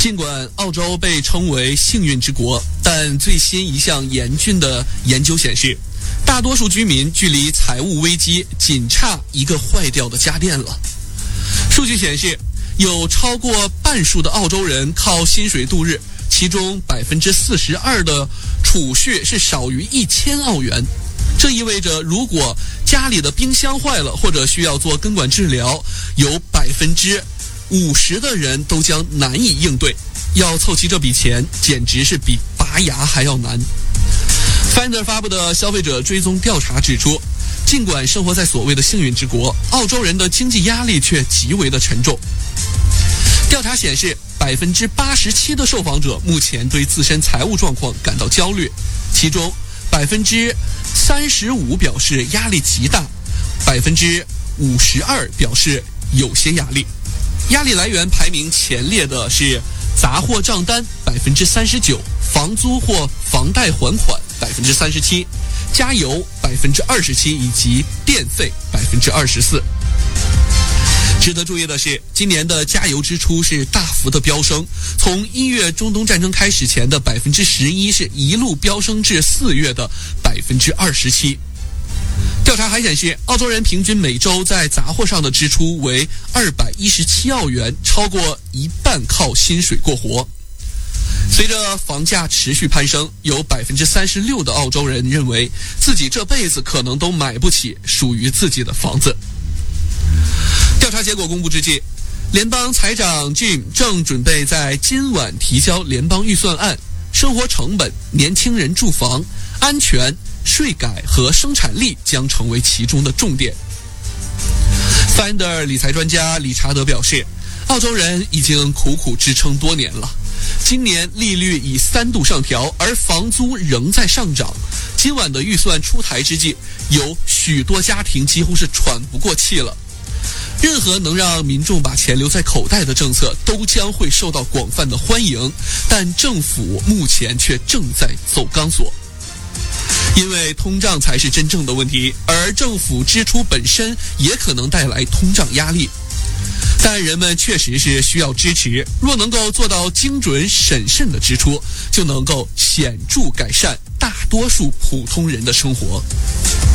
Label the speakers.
Speaker 1: 尽管澳洲被称为幸运之国，但最新一项严峻的研究显示，大多数居民距离财务危机仅差一个坏掉的家电了。数据显示，有超过半数的澳洲人靠薪水度日，其中42%的储蓄是少于1000澳元。这意味着，如果家里的冰箱坏了或者需要做根管治疗，有50%的人都将难以应对，要凑齐这笔钱简直是比拔牙还要难。Finder 发布的消费者追踪调查指出，尽管生活在所谓的幸运之国，澳洲人的经济压力却极为的沉重。调查显示，87%的受访者目前对自身财务状况感到焦虑，其中35%表示压力极大，52%表示有些压力。压力来源排名前列的是杂货账单39%，房租或房贷还款37%，加油27%，以及电费24%。值得注意的是，今年的加油支出是大幅的飙升，从1月中东战争开始前的11%是一路飙升至4月的27%。调查还显示，澳洲人平均每周在杂货上的支出为217澳元，超过一半靠薪水过活。随着房价持续攀升，有36%的澳洲人认为自己这辈子可能都买不起属于自己的房子。调查结果公布之际，联邦财长 Jim 正准备在今晚提交联邦预算案，生活成本、年轻人住房、安全、税改和生产力将成为其中的重点。Finder 理财专家理查德表示，澳洲人已经苦苦支撑多年了，今年利率已3度上调，而房租仍在上涨。今晚的预算出台之际，有许多家庭几乎是喘不过气了。任何能让民众把钱留在口袋的政策都将会受到广泛的欢迎，但政府目前却正在走钢索。因为通胀才是真正的问题，而政府支出本身也可能带来通胀压力。但人们确实是需要支持，若能够做到精准审慎的支出，就能够显著改善大多数普通人的生活。